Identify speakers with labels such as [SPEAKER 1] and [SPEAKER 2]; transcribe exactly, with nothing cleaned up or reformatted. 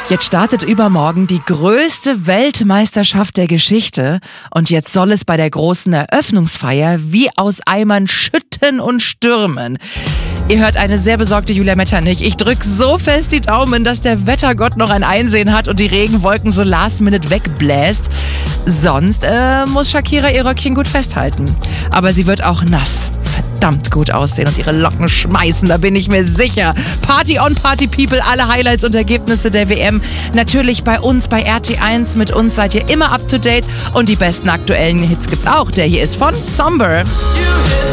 [SPEAKER 1] Jetzt startet übermorgen die größte Weltmeisterschaft der Geschichte und jetzt soll es bei der großen Eröffnungsfeier wie aus Eimern schütten und stürmen. Ihr hört eine sehr besorgte Julia Metternich. Ich drück so fest die Daumen, dass der Wettergott noch ein Einsehen hat und die Regenwolken so last minute wegbläst. Sonst äh, muss Shakira ihr Röckchen gut festhalten. Aber sie wird auch nass. Verdammt gut aussehen und ihre Locken schmeißen, da bin ich mir sicher. Party on Party People, alle Highlights und Ergebnisse der W M. Natürlich bei uns bei R T eins. Mit uns seid ihr immer up to date und die besten aktuellen Hits gibt's auch. Der hier ist von Somber.